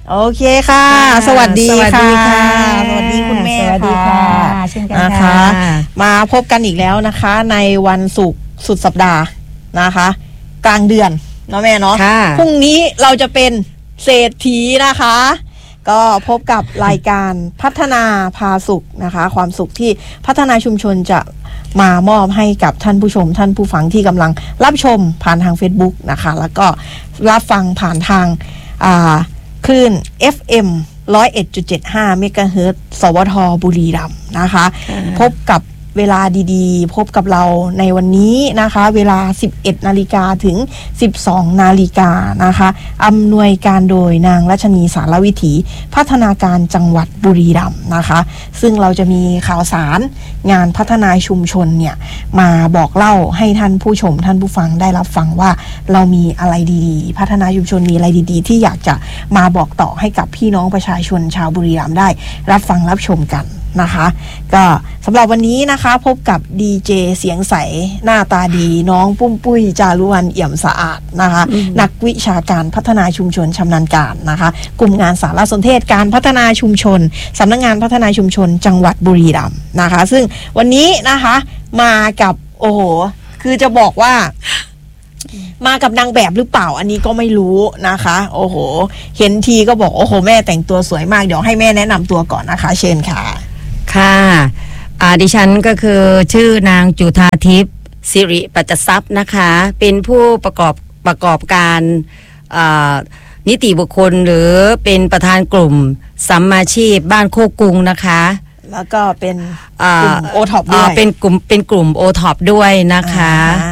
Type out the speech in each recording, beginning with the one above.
โอเคค่ะสวัสดีค่ะสวัสดีคุณแม่สวัสดีค่ะเช่นกันนะคะมาพบกันอีกแล้วนะคะในวันศุกร์สุดสัปดาห์นะคะกลางเดือนเนาะแม่เนาะพรุ่งนี้เราจะเป็นเศรษฐีนะคะก็พบกับรายการพัฒนาพาสุขนะคะความสุขที่พัฒนาชุมชนจะมามอบให้กับท่านผู้ชมท่านผู้ฟังที่กำลังรับชมผ่านทาง Facebook นะคะแล้วก็รับฟังผ่านทางคลื่น FM 101.75 เมกะเฮิรตซ์สวทบุรีรัมย์นะคะพบกับเวลาดีๆพบกับเราในวันนี้นะคะเวลา 11 นาฬิกาถึง 12 นาฬิกานะคะอำนวยการโดยนางรัชนีสารวิถีพัฒนาการจังหวัดบุรีรัมย์นะคะซึ่งเราจะมีข่าวสารงานพัฒนาชุมชนเนี่ยมาบอกเล่าให้ท่านผู้ชมท่านผู้ฟังได้รับฟังว่าเรามีอะไรดีๆพัฒนาชุมชนมีอะไรดีๆที่อยากจะมาบอกต่อให้กับพี่น้องประชาชนชาวบุรีรัมย์ได้รับฟังรับชมกันนะคะก็สำหรับวันนี้นะคะพบกับดีเจเสียงใสหน้าตาดีน้องปุ้มปุ้ยจารุวรรณเอี่ยมสะอาดนะคะนักวิชาการพัฒนาชุมชนชำนาญการนะคะกลุ่มงานสารสนเทศการพัฒนาชุมชนสำนักงานพัฒนาชุมชนจังหวัดบุรีรัมย์นะคะซึ่งวันนี้นะคะมากับโอ้โหคือจะบอกว่ามากับนางแบบหรือเปล่าอันนี้ก็ไม่รู้นะคะโอ้โหเห็นทีก็บอกโอ้โหแม่แต่งตัวสวยมากเดี๋ยวให้แม่แนะนำตัวก่อนนะคะเชิญค่ะค่ะดิฉันก็คือชื่อนางจุฑาทิพย์สิริปัจจทรัพย์นะคะเป็นผู้ประกอบการนิติบุคคลหรือเป็นประธานกลุ่มสัมมาชีพบ้านโคกรุงนะคะแล้วก็เป็นกลุ่มโอท็อปด้วยเป็นกลุ่มโอท็อปด้วยนะคะ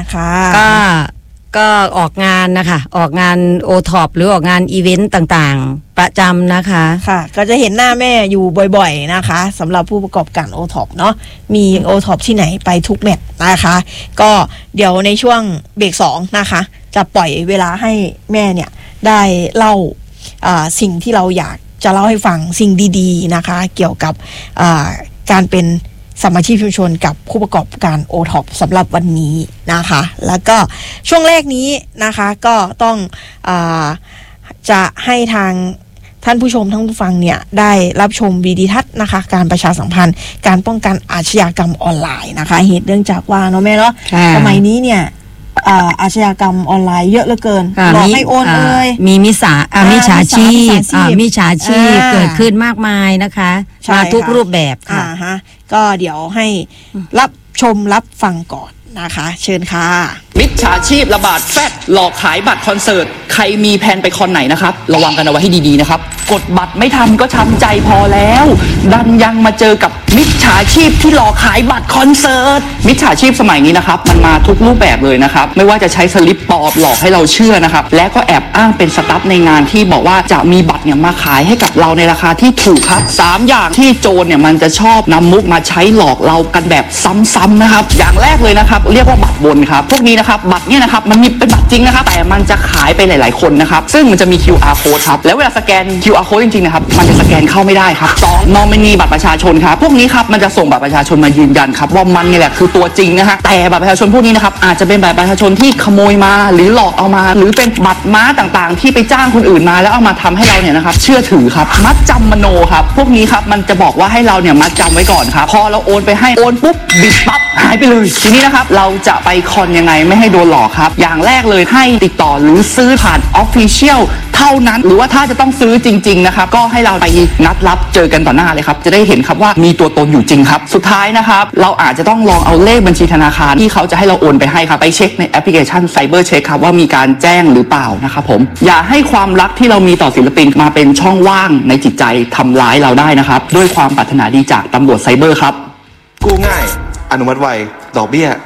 ก็ออกงานนะคะออกงานโอท็อปหรือออกงานอีเวนต์ต่างๆประจำนะคะค่ะก็จะเห็นหน้าแม่อยู่บ่อยๆนะคะสำหรับผู้ประกอบการโอท็อปเนาะมีโอท็อปที่ไหนไปทุกแมตช์นะคะก็เดี๋ยวในช่วงเบรก2นะคะจะปล่อยเวลาให้แม่เนี่ยได้เล่าสิ่งที่เราอยากจะเล่าให้ฟังสิ่งดีๆนะคะเกี่ยวกับการเป็นสมาชิกชุมชนกับผู้ประกอบการโอท็อปสำหรับวันนี้นะคะแล้วก็ช่วงแรกนี้นะคะก็ต้องจะให้ทางท่านผู้ชมทั้งผู้ฟังเนี่ยได้รับชมวิดีทัศน์นะคะการประชาสัมพันธ์การป้องกันอาชญากรรมออนไลน์นะคะเหตุเนื่องจากว่าเนาะแม่เนาะสมัยนี้เนี่ยอาชญากรรมออนไลน์เยอะเหลือเกินหลอกให้โอนมีมิจฉาชีพเกิดขึ้นมากมายนะคะมาทุกรูปแบบค่ะก็เดี๋ยวให้รับชมรับฟังก่อนนะคะเชิญค่ะมิจฉาชีพระบาดแฟดหลอกขายบัตรคอนเสิร์ตใครมีแผนไปคอนไหนนะครับระวังกันเอาไว้ให้ดีๆนะครับกดบัตรไม่ทันก็ช้ำใจพอแล้วดันยังมาเจอกับมิจฉาชีพที่หลอกขายบัตรคอนเสิร์ตมิจฉาชีพสมัยนี้นะครับมันมาทุกรูปแบบเลยนะครับไม่ว่าจะใช้สลิปปลอมหลอกให้เราเชื่อนะครับและก็แอบอ้างเป็นสตั๊ฟในงานที่บอกว่าจะมีบัตรเนี่ยมาขายให้กับเราในราคาที่ถูกครับ3อย่างที่โจรเนี่ยมันจะชอบนำมุกมาใช้หลอกเรากันแบบซ้ำๆนะครับอย่างแรกเลยนะครับเรียกว่าบัตรวนครับพวกนี้นะครับบัตรเนี่ยนะครับมันมีเป็นบัตรจริงนะครับแต่มันจะขายไปหลายๆคนนะครับซึ่งมันจะมี QR code ครับแล้วเวลาสแกน QR code จริงๆนะครับมันจะสแกนเข้าไม่ได้ครับ2นอมินีบัตรประชาชนครับพวกนี้ครับมันจะส่งบัตรประชาชนมายืนยันครับว่ามันนี่แหละคือตัวจริงนะฮะแต่บัตรประชาชนพวกนี้นะครับอาจจะเป็นบัตรประชาชนที่ขโมยมาหรือหลอกเอามาหรือเป็นบัตรม้าต่างๆที่ไปจ้างคนอื่นมาแล้วเอามาทำให้เราเนี่ยนะครับเชื่อถือครับมัดจำมโนครับพวกนี้ครับมันจะบอกว่าให้เราเนี่ยมัดจำไว้ก่อนครับพอเราโอนไปให้โอนปุ๊บบิดปั๊บหายไปเลยทีนี้นะครับเราจะไปคอนยังไงไม่ให้โดนหลอกครับอย่างแรกเลยให้ติดต่อหรือซื้อผ่าน Official เท่านั้นหรือว่าถ้าจะต้องซื้อจริงๆนะครับก็ให้เราไปนัดรับเจอกันต่อหน้าเลยครับจะได้เห็นครับว่ามีตัวตนอยู่จริงครับสุดท้ายนะครับเราอาจจะต้องลองเอาเลขบัญชีธนาคารที่เขาจะให้เราโอนไปให้ครับไปเช็คในแอปพลิเคชัน Cyber Check ครับว่ามีการแจ้งหรือเปล่านะครับผมอย่าให้ความรักที่เรามีต่อศิลปินมาเป็นช่องว่างในจิตใจทำร้ายเราได้นะครับด้วยความปรารถนาดีจากตำรวจไซเบอร์ครับกู้ง่ายอนุมัติไวดอกเบี้ย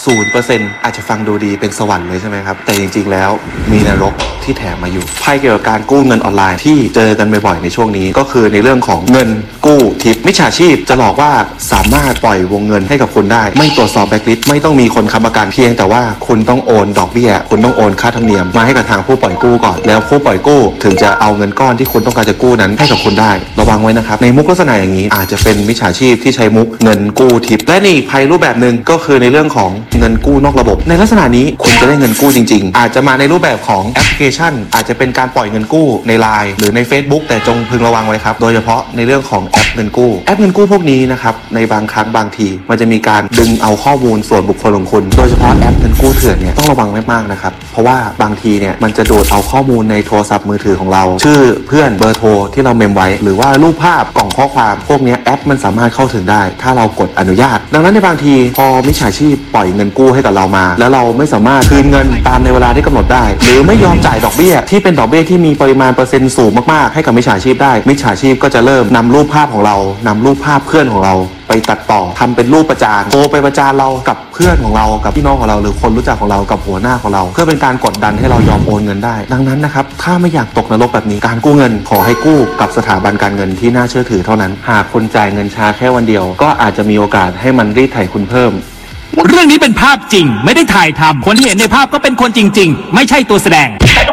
0% อาจจะฟังดูดีเป็นสวรรค์เลยใช่ไหมครับแต่จริงๆแล้วมีนรกที่แถมมาอยู่ภัยเกี่ยวกับการกู้เงินออนไลน์ที่เจอกันบ่อยๆในช่วงนี้ก็คือในเรื่องของเงินกู้ทิปมิจฉาชีพจะหลอกว่าสามารถปล่อยวงเงินให้กับคุณได้ไม่ตรวจสอบแบล็คลิสต์ไม่ต้องมีคนค้ำประกันเพียงแต่ว่าคุณต้องโอนดอกเบี้ยคุณต้องโอนค่าธรรมเนียมมาให้กับทางผู้ปล่อยกู้ก่อนแล้วผู้ปล่อยกู้ถึงจะเอาเงินก้อนที่คุณต้องการจะกู้นั้นให้กับคุณได้ระวังไว้นะครับในมุกลักษณะอย่างนี้อาจจะเป็นมิจฉาชีพที่ใช้มุกเงินกู้ทิปและนี่ภัยรูปแบบนึงก็คือในเรื่องของเงินกู้นอกระบบในลักษณะนี้คุณจะได้เงินกู้จริงๆอาจจะมาในรูปแบบของแอปพลิเคชันอาจจะเป็นการปล่อยเงินกู้ใน LINE หรือใน Facebook แต่จงพึงระวังไว้ครับโดยเฉพาะในเรื่องของแอปเงินกู้พวกนี้นะครับในบางครั้งบางทีมันจะมีการดึงเอาข้อมูลส่วนบุคคลของคุณโดยเฉพาะแอปเงินกู้เถื่อนเนี่ยต้องระวังมากๆนะครับเพราะว่าบางทีเนี่ยมันจะโดดเอาข้อมูลในโทรศัพท์มือถือของเราชื่อเพื่อนเบอร์โทรที่เราเมมไว้หรือว่ารูปภาพกล่องข้อความพวกนี้แอปมันสามารถเข้าถึงได้ถ้าเรากดอนุญาตดังนั้นในบางทีพอมิจฉาชีพปล่อยเงินกู้ให้กับเรามาแล้วเราไม่สามารถคืนเงินตามในเวลาที่กำหนดได้หรือไม่ยอมจ่ายดอกเบี้ยที่เป็นดอกเบี้ยที่มีปริมาณเปอร์เซ็นต์สูงมากๆให้กับมิจฉาชีพได้มิจฉาชีพก็จะเริ่มนำรูปภาพของเรานำรูปภาพเพื่อนของเราไปตัดต่อทำเป็นรูปประจานโทรไปประจานเรากับเพื่อนของเรากับพี่น้องของเราหรือคนรู้จักของเรากับหัวหน้าของเราเพื่อเป็นการกดดันให้เรายอมโอนเงินได้ดังนั้นนะครับถ้าไม่อยากตกนรกแบบนี้การกู้เงินขอให้กู้กับสถาบันการเงินที่น่าเชื่อถือเท่านั้นหากคุณจ่ายเงินช้าแค่วันเดียวก็อาจจะมีโอกาสให้มันรีดไถคุณเพิ่มเรื่องนี้เป็นภาพจริงไม่ได้ถ่ายทำคนที่เห็นในภาพก็เป็นคนจริงๆไม่ใช่ตัวแสดง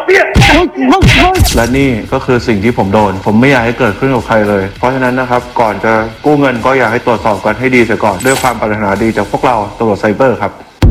และนี่ก็คือสิ่งที่ผมโดนผมไม่อยากให้เกิดขึ้นกับใครเลยเพราะฉะนั้นนะครับก่อนจะกู้เงินก็อยากให้ตรวจสอบกันให้ดีเสียก่อนด้วยความปรารถนาดีจากพวกเราตำรวจไซเบอร์ครับ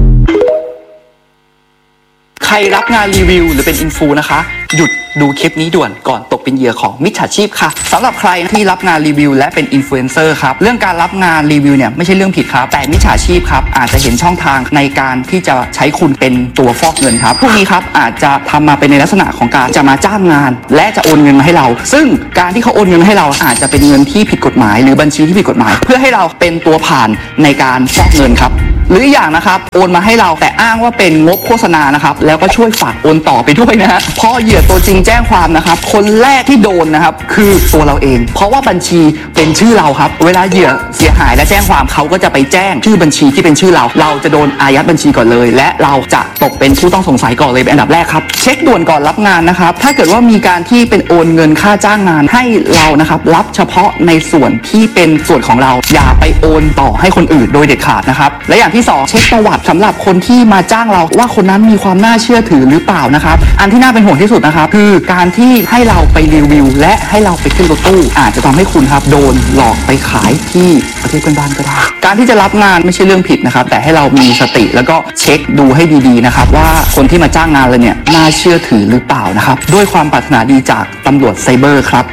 ใครรับงานรีวิวหรือเป็นอินฟูนะคะหยุดดูคลิปนี้ด่วนก่อนตกเป็นเหยื่อของมิจฉาชีพค่ะสำหรับใครที่รับงานรีวิวและเป็นอินฟลูเอนเซอร์ครับเรื่องการรับงานรีวิวเนี่ยไม่ใช่เรื่องผิดครับแต่มิจฉาชีพครับอาจจะเห็นช่องทางในการที่จะใช้คุณเป็นตัวฟอกเงินครับพวกนี้ครับอาจจะทำมาเป็นในลักษณะของการจะมาจ้างงานและจะโอนเงินมาให้เราซึ่งการที่เขาโอนเงินมาให้เราอาจจะเป็นเงินที่ผิดกฎหมายหรือบัญชีที่ผิดกฎหมายเพื่อให้เราเป็นตัวผ่านในการฟอกเงินครับหรืออย่างนะครับโอนมาให้เราแต่อ้างว่าเป็นงบโฆษณานะครับแล้วก็ช่วยฝากโอนต่อไปด้วยนะฮะพอเหยื่อตัวจริงแจ้งความนะครับคนแรกที่โดนนะครับคือตัวเราเองเพราะว่าบัญชีเป็นชื่อเราครับเวลาเหยื่อเสียหายและแจ้งความเขาก็จะไปแจ้งชื่อบัญชีที่เป็นชื่อเราจะโดนอายัดบัญชีก่อนเลยและเราจะตกเป็นผู้ต้องสงสัยก่อนเลยเป็นอันดับแรกครับเช็คด่วนก่อนรับงานนะครับถ้าเกิดว่ามีการที่เป็นโอนเงินค่าจ้างงานให้เรานะครับรับเฉพาะในส่วนที่เป็นส่วนของเราอย่าไปโอนต่อให้คนอื่นโดยเด็ดขาดนะครับและอย่างที่2เช็คประวัติสำหรับคนที่มาจ้างเราว่าคนนั้นมีความน่าเชื่อถือหรือเปล่านะครับอันที่น่าเป็นห่วงที่สุดนะครับคือการที่ให้เราไปรีวิวและให้เราไปขึ้นรถตู้อาจจะทำให้คุณครับโดนหลอกไปขายที่ประเทศเพื่อนบ้านก็ได้การที่จะรับงานไม่ใช่เรื่องผิดนะครับแต่ให้เรามีสติแล้วก็เช็คดูให้ดีๆนะครับว่าคนที่มาจ้างงานเราเนี่ยน่าเชื่อถือหรือเปล่านะครับด้วยความปรารถนาดีจากตำรวจไซเบอร์ครับ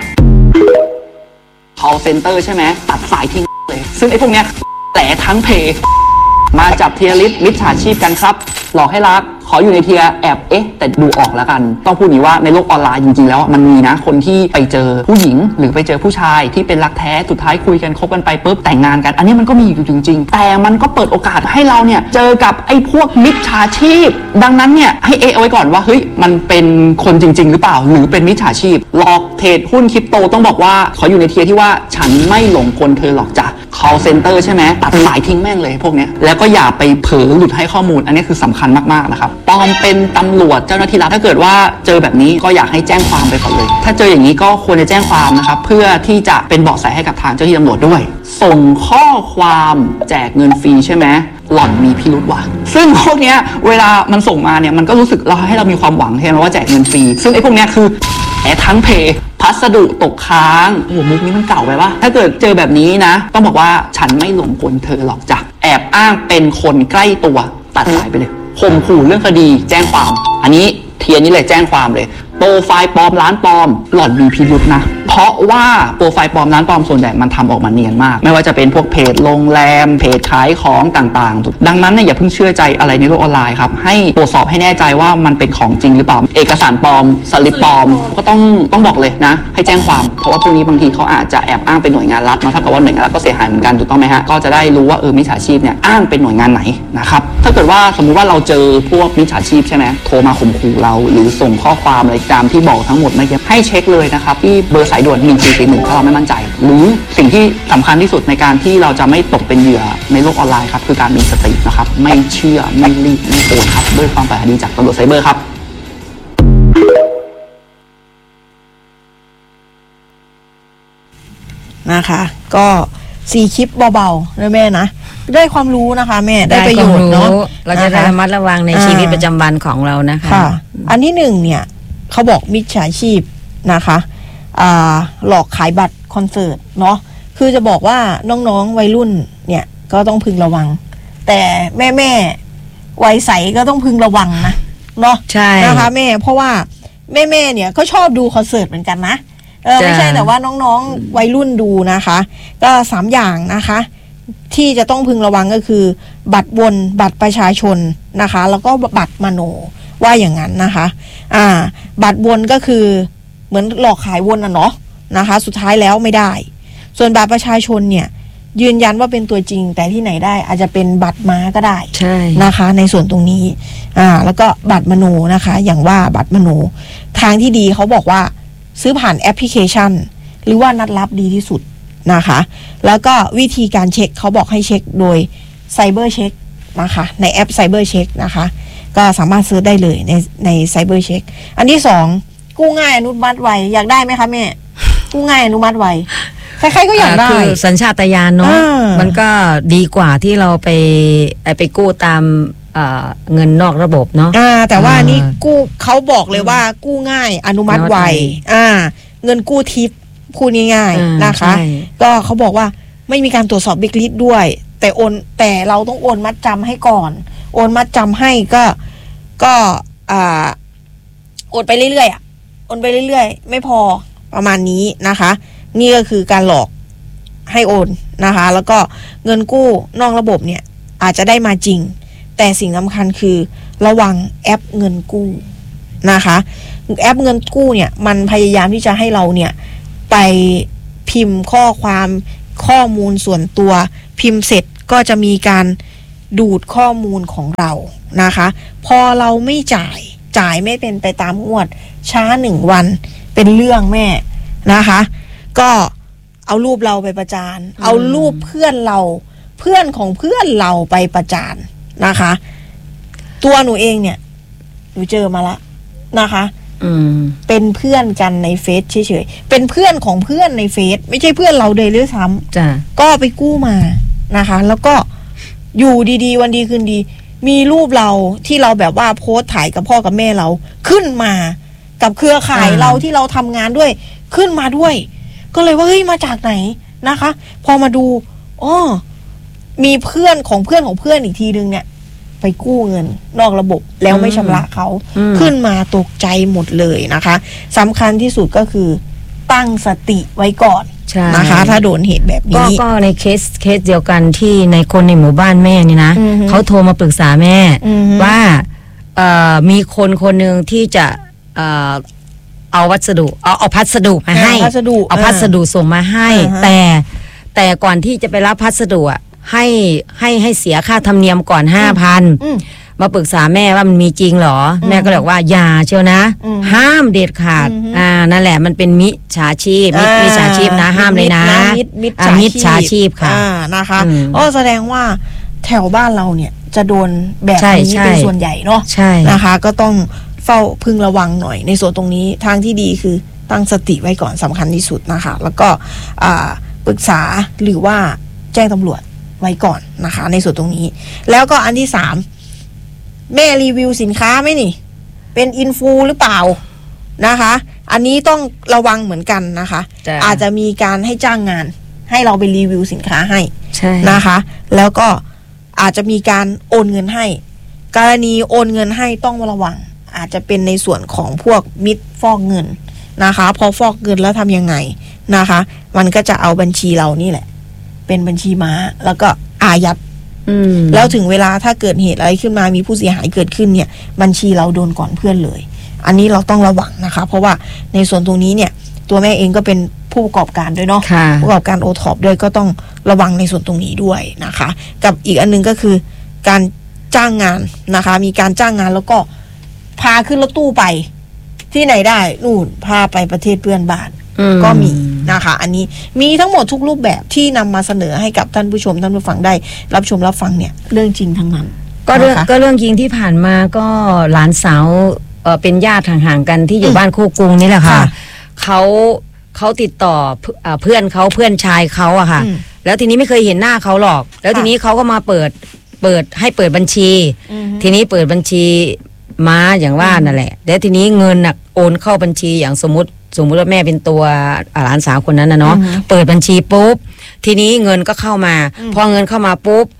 call center ใช่ไหมตัดสายทิ้งเลยซึ่งไอ้พวกเนี้ยแหลทั้งเพมาจับเทียร์ลิสต์มิจฉาชีพกันครับหลอกให้รักขออยู่ในเทียร์แอบแต่ดูออกแล้วกันต้องพูดนี้ว่าในโลกออนไลน์จริงๆแล้วมันมีนะคนที่ไปเจอผู้หญิงหรือไปเจอผู้ชายที่เป็นรักแท้สุดท้ายคุยกันคบกันไปปุ๊บแต่งงานกันอันนี้มันก็มีอยู่จริงๆแต่มันก็เปิดโอกาสให้เราเนี่ยเจอกับไอ้พวกมิจฉาชีพดังนั้นเนี่ยให้เอาไว้ก่อนว่าเฮ้ยมันเป็นคนจริงๆหรือเปล่าหรือเป็นมิจฉาชีพหลอกเทรดหุ้นคริปโตต้องบอกว่าขออยู่ในเทียร์ที่ว่าฉันไม่หลงกลเธอหรอกจ้ะ call center ใช่ไหมตัดสายทิ้งแม่งเลยพวกเนี้ยแล้วก็อย่าไปเผลอหลุดให้ข้อมูลอันนี้คือสำคัญมากๆนะครับปลอมเป็นตำรวจเจ้าหน้าที่รัฐถ้าเกิดว่าเจอแบบนี้ก็อยากให้แจ้งความไปก่อนเลยถ้าเจออย่างนี้ก็ควรจะแจ้งความนะครับเพื่อที่จะเป็นเบาะแสให้กับทางเจ้าหน้าที่ตำรวจด้วยส่งข้อความแจกเงินฟรีใช่ไหมหล่อนมีพิรุธว่ะซึ่งพวกเนี้ยเวลามันส่งมาเนี่ยมันก็รู้สึกเราให้เรามีความหวังใช่ไหมว่าแจกเงินฟรีซึ่งไอ้พวกเนี้ยคือทั้งเพย์พัสดุตกค้างโอ้โหมุกนี้มันเก่าไปปะถ้าเกิดเจอแบบนี้นะต้องบอกว่าฉันไม่หลงกลเธอหรอกจ้ะแอบอ้างเป็นคนใกล้ตัวตัดสายไปเลยข่มขู่เรื่องคดีแจ้งความอันนี้เทียนนี้เลยแจ้งความเลยโปรไฟล์ปลอมร้านปลอมหล่อนมีพิรุธนะเพราะว่าโปรไฟล์ปลอมร้านปลอมส่วนใหญ่มันทำออกมาเนียนมากไม่ว่าจะเป็นพวกเพจโรงแรมเพจขายของต่างๆดังนั้นเนี่ยอย่าเพิ่งเชื่อใจอะไรในโลกออนไลน์ครับให้ตรวจสอบให้แน่ใจว่ามันเป็นของจริงหรือเปล่าเอกสารปลอมสลิปปลอมก็ต้องบอกเลยนะให้แจ้งความเพราะว่าพวกนี้บางทีเขาอาจจะแอบอ้างเป็นหน่วยงานรัฐนะถ้าเกิดว่าหน่วยงานรัฐก็เสียหายเหมือนกันถูกต้องไหมฮะก็จะได้รู้ว่ามิจฉาชีพเนี่ยอ้างเป็นหน่วยงานไหนนะครับถ้าเกิดว่าสมมุติว่าเราเจอพวกมิจฉาชีพใช่ไหมโทรมาข่มขู่เราหรือส่งข้อความอะไรตามที่บอกทั้งหมดให้เช็คเลยนะครับที่เบอร์สายด่วน1441ถ้าเราไม่มั่นใจหรือสิ่งที่สำคัญที่สุดในการที่เราจะไม่ตกเป็นเหยื่อในโลกออนไลน์ครับคือการมีสตินะครับไม่เชื่อไม่รีบไม่โอนครับด้วยความปรารถนาดีจากตำรวจไซเบอร์ครับนะคะก็4คลิปเบาๆนะแม่นะได้ความรู้นะคะแม่ได้ประโยชน์เนาะเราจะได้ระมัดระวังในชีวิตประจำวันของเรานะคะอันที่1เนี่ยเขาบอกมิจฉาชีพนะคะหลอกขายบัตรคอนเสิร์ตเนาะคือจะบอกว่าน้องๆวัยรุ่นเนี่ยก็ต้องพึงระวังแต่แม่วัยใสก็ต้องพึงระวังนะเนาะใช่นะคะแม่เพราะว่าแม่เนี่ยก็ชอบดูคอนเสิร์ตเหมือนกันนะไม่ใช่แต่ว่าน้องๆวัยรุ่นดูนะคะก็3อย่างนะคะที่จะต้องพึงระวังก็คือบัตรวนบัตรประชาชนนะคะแล้วก็บัตรมโนว่าอย่างนั้นนะคะบัตรวนก็คือเหมือนหลอกขายวนเนาะนะคะสุดท้ายแล้วไม่ได้ส่วนบัตรประชาชนเนี่ยยืนยันว่าเป็นตัวจริงแต่ที่ไหนได้อาจจะเป็นบัตรม้าก็ได้ใช่นะคะในส่วนตรงนี้แล้วก็บัตรมโนนะคะอย่างว่าบัตรมโนทางที่ดีเขาบอกว่าซื้อผ่านแอปพลิเคชันหรือว่านัดรับดีที่สุดนะคะแล้วก็วิธีการเช็คเขาบอกให้เช็คโดยไซเบอร์เช็คนะคะในแอปไซเบอร์เช็คนะคะก็สามารถซื้อได้เลยในไซเบอร์เช็คอันที่2กู้ง่ายอนุมัติไวอยากได้ไหมคะแม่กู้ง่ายอนุมัติไวใครๆก็อยากได้คือสัญชาตญาณเนาะมันก็ดีกว่าที่เราไปกู้ตามเงินนอกระบบเนาะแต่ว่านี่กู้เขาบอกเลยว่ากู้ง่ายอนุมัติไวเงินกู้ทิปพูดง่ายๆนะคะก็เขาบอกว่าไม่มีการตรวจสอบเบรกลิสต์ด้วยแต่เราต้องโอนมัดจำให้ก่อนโอนมัดจำให้ก็โอนไปเรื่อยๆโอนไปเรื่อยๆไม่พอประมาณนี้นะคะนี่ก็คือการหลอกให้โอนนะคะแล้วก็เงินกู้นอกระบบเนี่ยอาจจะได้มาจริงแต่สิ่งสำคัญคือระวังแอปเงินกู้นะคะแอปเงินกู้เนี่ยมันพยายามที่จะให้เราเนี่ยไปพิมพ์ข้อความข้อมูลส่วนตัวพิมพ์เสร็จก็จะมีการดูดข้อมูลของเรานะคะพอเราไม่จ่ายไม่เป็นไปตามงวดช้า1 วันเป็นเรื่องแม่นะคะก็เอารูปเราไปประจานเอารูปเพื่อนเราเพื่อนของเพื่อนเราไปประจานนะคะตัวหนูเองเนี่ยหนูเจอมาละนะคะเป็นเพื่อนกันในเฟซเฉยๆเป็นเพื่อนของเพื่อนในเฟซไม่ใช่เพื่อนเราเลยด้วยซ้ำก็ไปกู้มานะคะแล้วก็อยู่ดีๆวันดีคืนดีมีรูปเราที่เราแบบว่าโพสต์ถ่ายกับพ่อกับแม่เราขึ้นมากับเครือข่ายเราที่เราทำงานด้วยขึ้นมาด้วยก็เลยว่าเฮ้ยมาจากไหนนะคะพอมาดูมีเพื่อนของเพื่อนของเพื่อนอีกทีนึงเนี่ยไปกู้เงินนอกระบบแล้วไม่ชำระเขาขึ้นมาตกใจหมดเลยนะคะสำคัญที่สุดก็คือตั้งสติไว้ก่อนนะคะถ้าโดนเหตุแบบนี้ก็ในเคสเดียวกันที่ในคนในหมู่บ้านแม่นี่นะเขาโทรมาปรึกษาแม่ว่ามีคนหนึ่งที่จะเอาวัสดุเอาพัสดุมาให้เอาพัสดุส่งมาให้แต่ก่อนที่จะไปรับพัสดุให้เสียค่าธรรมเนียมก่อน 5,000 มาปรึกษาแม่ว่ามันมีจริงเหรอแม่ก็บอกว่าอย่าเชียวนะห้ามเด็ดขาดนั่นแหละมันเป็นมิจฉาชีพมิจฉาชีพนะห้ามเลยนะมิจฉาชีพค่ะนะคะแสดงว่าแถวบ้านเราเนี่ยจะโดนแบบนี้เป็นส่วนใหญ่เนาะนะคะก็ต้องเฝ้าพึงระวังหน่อยในส่วนตรงนี้ทางที่ดีคือตั้งสติไว้ก่อนสำคัญที่สุดนะคะแล้วก็ปรึกษาหรือว่าแจ้งตำรวจไว้ก่อนนะคะในส่วนตรงนี้แล้วก็อันที่3แม่รีวิวสินค้าไหมนี่เป็นอินฟูหรือเปล่านะคะอันนี้ต้องระวังเหมือนกันนะคะอาจจะมีการให้จ้างงานให้เราไปรีวิวสินค้าให้นะคะแล้วก็อาจจะมีการโอนเงินให้กรณีโอนเงินให้ต้องระวังอาจจะเป็นในส่วนของพวกมิจฟอกเงินนะคะพอฟอกเงินแล้วทำยังไงนะคะมันก็จะเอาบัญชีเรานี่แหละเป็นบัญชีม้าแล้วก็อายัดแล้วถึงเวลาถ้าเกิดเหตุอะไรขึ้นมามีผู้เสียหายเกิดขึ้นเนี่ยบัญชีเราโดนก่อนเพื่อนเลยอันนี้เราต้องระวังนะคะเพราะว่าในส่วนตรงนี้เนี่ยตัวแม่เองก็เป็นผู้ประกอบการด้วยเนาะผู้ประกอบการโอท็อปด้วยก็ต้องระวังในส่วนตรงนี้ด้วยนะคะกับอีกอันนึงก็คือการจ้างงานนะคะมีการจ้างงานแล้วก็พาขึ้นรถตู้ไปที่ไหนได้นู่นพาไปประเทศเพื่อนบ้านก็มีนะคะอันนี้มีทั้งหมดทุกรูปแบบที่นำมาเสนอให้กับท่านผู้ชมท่านผู้ฟังได้รับชมรับฟังเนี่ยเรื่องจริงทั้งนั้นก็เรื่องจริงที่ผ่านมาก็หลานสาวเป็นญาติห่างๆกันที่อยู่บ้านโคกรุงนี่แหละค่ะเขาติดต่อเพื่อนเขาเพื่อนชายเขาอะค่ะแล้วทีนี้ไม่เคยเห็นหน้าเขาหรอกแล้วทีนี้เขาก็มาเปิดให้เปิดบัญชีทีนี้เปิดบัญชีม้าอย่างว่านั่นแหละแล้วทีนี้เงินโอนเข้าบัญชีอย่างสมมติว่าแม่เป็นตัวหลานสาวคนนั้นนะเนาะเปิดบัญชีปุ๊บทีนี้เงินก็เข้ามาพอเงินเข้ามาปุ๊บ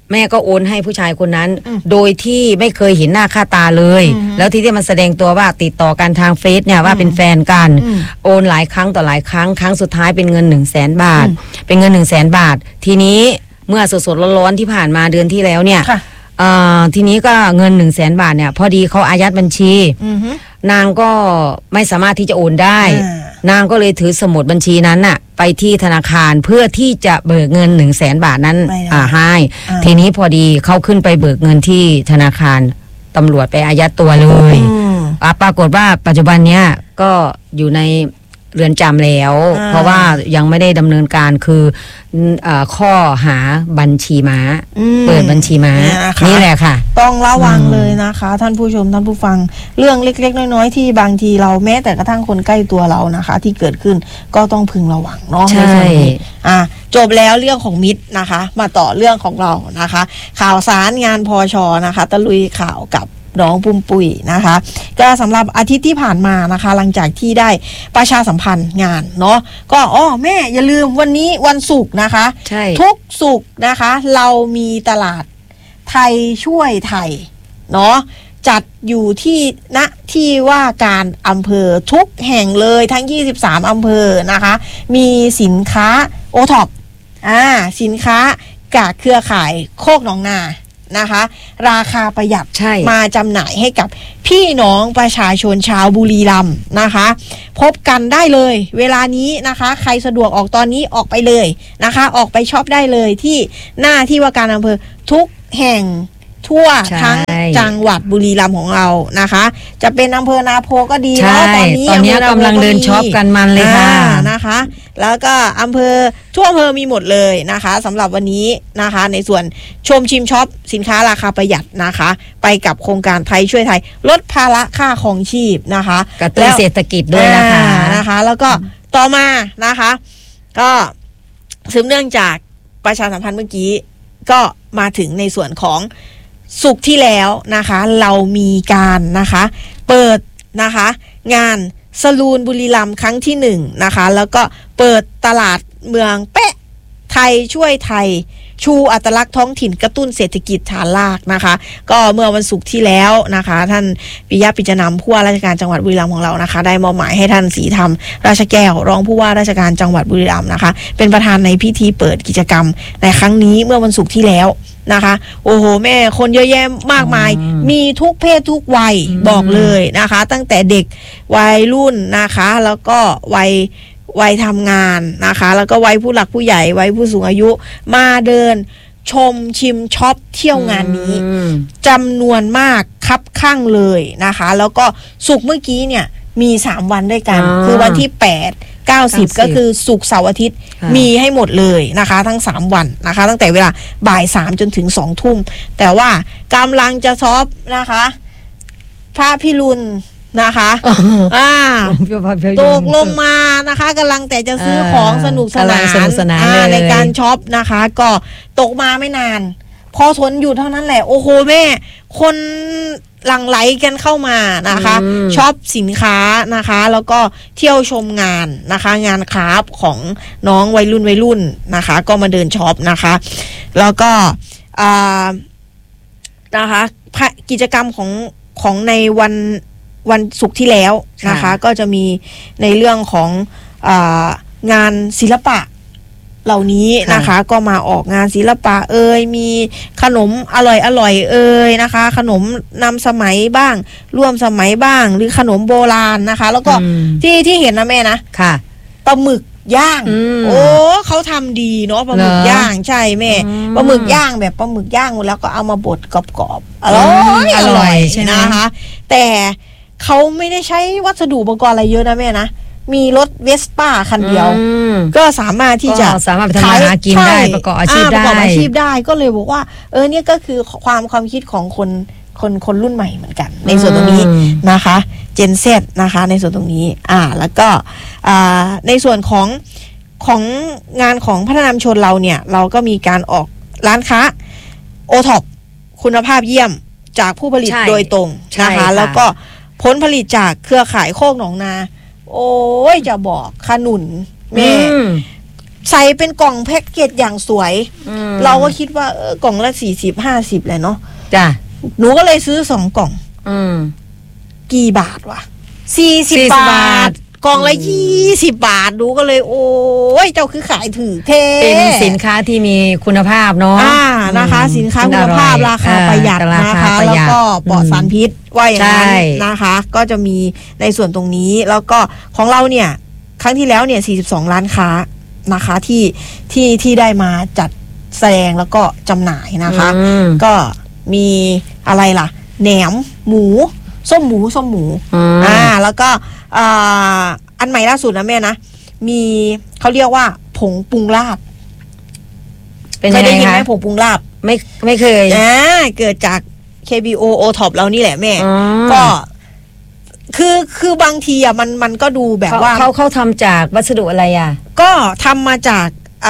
แม่ก็โอนให้ผู้ชายคนนั้นโดยที่ไม่เคยเห็นหน้าค่าตาเลยแล้วที่มันแสดงตัวว่าติดต่อกันทางเฟซเนี่ยว่าเป็นแฟนกันโอนหลายครั้งต่อหลายครั้งครั้งสุดท้ายเป็นเงิน 100,000 บาทเป็นเงิน 100,000 บาททีนี้เมื่อสดๆร้อนๆที่ผ่านมาเดือนที่แล้วเนี่ยทีนี้ก็เงิน 100,000 บาทเนี่ยพอดีเขาอายัดบัญชีนางก็ไม่สามารถที่จะโอนได้นางก็เลยถือสมุดบัญชีนั้นน่ะไปที่ธนาคารเพื่อที่จะเบิกเงิน 100,000 บาทนั้นให้ทีนี้พอดีเขาขึ้นไปเบิกเงินที่ธนาคารตำรวจไปอายัดตัวเลยปรากฏว่าปัจจุบันเนี้ยก็อยู่ในเรือนจำแล้วเพราะว่ายังไม่ได้ดำเนินการคือข้อหาบัญชีม้าเปิดบัญชีม้านี่แหละค่ะต้องระวังเลยนะคะท่านผู้ชมท่านผู้ฟังเรื่องเล็กๆน้อยๆที่บางทีเราแม้แต่กระทั่งคนใกล้ตัวเรานะคะที่เกิดขึ้นก็ต้องพึงระวังเนาะใช่จบแล้วเรื่องของมิตรนะคะมาต่อเรื่องของเรานะคะข่าวสารงานพชนะคะตะลุยข่าวกับน้องปุ้มปุ้ยนะคะก็สำหรับอาทิตย์ที่ผ่านมานะคะหลังจากที่ได้ประชาสัมพันธ์งานเนาะก็แม่อย่าลืมวันนี้วันศุกร์นะคะทุกศุกร์นะคะเรามีตลาดไทยช่วยไทยเนาะจัดอยู่ที่ณที่ว่าการอำเภอทุกแห่งเลยทั้ง23อำเภอนะคะมีสินค้าโอท็อปสินค้าจากเครือข่ายโคกหนองนานะคะราคาประหยัดมาจำหน่ายให้กับพี่น้องประชาชนชาวบุรีรัมย์นะคะพบกันได้เลยเวลานี้นะคะใครสะดวกออกตอนนี้ออกไปเลยนะคะออกไปช็อปได้เลยที่หน้าที่ว่าการอำเภอทุกแห่งทั่วทั้งจังหวัดบุรีรัมย์ของเรานะคะจะเป็นอำเภอนาโพก็ดีเนาะตอนนี้กำลังเดินช็อปกันมันเลยค่ะนะคะแล้วก็อำเภอทั่วอำเภอมีหมดเลยนะคะสำหรับวันนี้นะคะในส่วนชมชิมช็อปสินค้าราคาประหยัดนะคะไปกับโครงการไทยช่วยไทยลดภาระค่าครองชีพนะคะกระตุ้นเศรษฐกิจด้วยนะคะแล้วก็ต่อมานะคะก็สืบเนื่องจากประชาสัมพันธ์เมื่อกี้ก็มาถึงในส่วนของศุกร์ที่แล้วนะคะเรามีการนะคะเปิดนะคะงานสลูนบุรีรัมย์ครั้งที่1นะคะแล้วก็เปิดตลาดเมืองเป๊ะไทยช่วยไทยชูอัตลักษณ์ท้องถิ่นกระตุ้นเศรษฐกิจฐานรากนะคะก็เมื่อวันศุกร์ที่แล้วนะคะท่านปิยะปิจนำผู้ว่าราชการจังหวัดบุรีรัมย์ของเรานะคะได้มอบหมายให้ท่านศรีธรรมราชแก้วรองผู้ว่าราชการจังหวัดบุรีรัมย์นะคะเป็นประธานในพิธีเปิดกิจกรรมในครั้งนี้เมื่อวันศุกร์ที่แล้วนะคะโอ้โหแม่คนเยอะแยะมากมายมีทุกเพศทุกวัยบอกเลยนะคะตั้งแต่เด็กวัยรุ่นนะคะแล้วก็วัยทำงานนะคะแล้วก็วัยผู้หลักผู้ใหญ่วัยผู้สูงอายุมาเดินชมชิมช็อปเที่ยวงานนี้จำนวนมากคับข้างเลยนะคะแล้วก็ศุกร์เมื่อกี้เนี่ยมี3วันด้วยกันคือวันที่8 90ก็คือศุกร์เสาร์อาทิตย์มีให้หมดเลยนะคะทั้ง3วันนะคะตั้งแต่เวลาบ่าย 3จนถึง 20:00 นแต่ว่ากำลังจะช็อปนะคะพระพิรุณนะคะตกลงมานะคะกำลังแต่จะซื้อของสนุกสนานในการช็อปนะคะก็ตกมาไม่นานพอทนอยู่เท่านั้นแหละโอ้โหแม่คนหลั่งไหลกันเข้ามานะคะช็อปสินค้านะคะแล้วก็เที่ยวชมงานนะคะงานคราฟของน้องวัยรุ่นนะคะก็มาเดินช็อปนะคะแล้วก็นะคะกิจกรรมของในวันศุกร์ที่แล้วนะคะก็จะมีในเรื่องของงานศิลปะเหล่านี้นะคะก็มาออกงานศิลปะมีขนมอร่อยนะคะขนมนำสมัยบ้างร่วมสมัยบ้างหรือขนมโบราณนะคะแล้วก็ที่เห็นนะแม่นะค่ะปลาหมึกย่างโอ้เขาทำดีเนาะปลาหมึกย่างใช่แม่ปลาหมึกย่างแบบปลาหมึกย่างแล้วก็เอามาบดกรอบๆอร่อยใช่นะคะแต่เขาไม่ได้ใช้วัสดุอุปกรณ์อะไรเยอะนะแม่นะมีรถเวสป้าคันเดียวก็สามารถที่จะสามารถทำมาหากินได้ประกอบอาชีพได้ก็เลยบอกว่าเนี่ยก็คือความคิดของคนรุ่นใหม่เหมือนกันในส่วนตรงนี้นะคะเจนเซตนะคะในส่วนตรงนี้แล้วก็ในส่วนของงานของพัฒนาชุมชนเราเนี่ยเราก็มีการออกร้านค้าโอท็อปคุณภาพเยี่ยมจากผู้ผลิตโดยตรงนะคะแล้วก็ผลผลิตจากเครือข่ายโคกหนองนาโอ้ยจะบอกขนุนแม่ใส่เป็นกล่องแพ็กเกจอย่างสวยเราก็คิดว่ากล่องละ40-50แหละเนาะจ้ะหนูก็เลยซื้อ2กล่องกี่บาทวะ40 บาทกล่องละ20 บาทดูก็เลยโอ้ยเจ้าคือขายถือเทเป็นสินค้าที่มีคุณภาพเนาะนะคะสินค้าคุณภาพราคาประหยัดนะคะแล้วก็ปลอดสารพิษว่าอย่างนั้นนะคะก็จะมีในส่วนตรงนี้แล้วก็ของเราเนี่ยครั้งที่แล้วเนี่ย42 ล้านค้านะคะที่ได้มาจัดแสดงแล้วก็จำหน่ายนะคะก็มีอะไรล่ะแหนมหมูส้มหมูแล้วก็อันใหม่ล่าสุดนะแม่นะมีเขาเรียกว่าผงปรุงลาบเคยได้ยินไหมผงปรุงลาบไม่เคยเกิดจาก KBO OTOP เรานี่แหละแม่ก็คือบางทีอ่ะมันก็ดูแบบว่าเขาทำจากวัสดุอะไรอ่ะก็ทำมาจาก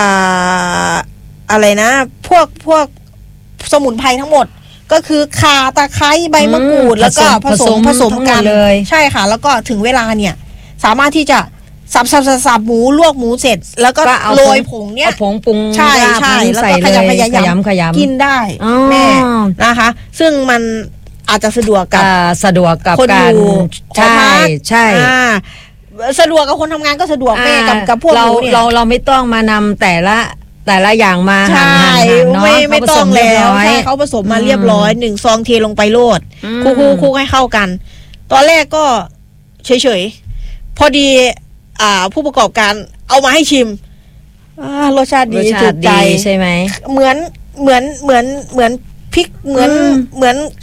อะไรนะพวกสมุนไพรทั้งหมดก็คือข่าตะไคร้ใบมะกรูดแล้วก็ผสมกันเลยใช่ค่ะแล้วก็ถึงเวลาเนี่ยสามารถที่จะสับหมูลวกหมูเสร็จแล้วก็โรยผงเนี่ยผงปรุงใช่แล้วก็ขยำกินได้แม่นะคะซึ่งมันอาจจะสะดวกกับคนอยู่ใช่สะดวกกับคนทำงานก็สะดวกแม่กับพวกหนูเนี่ยเราไม่ต้องมานำแต่ละอย่างมาหั่นเนาะไม่ต้องแล้วใช่เขาผสมมาเรียบร้อย1 ซองเทลงไปโลดคลุกให้เข้ากันตอนแรกก็เฉยๆพอดีผู้ประกอบการเอามาให้ชิมรสชาติดีถูกใจใช่ไหมเหมือนพริกเหมือน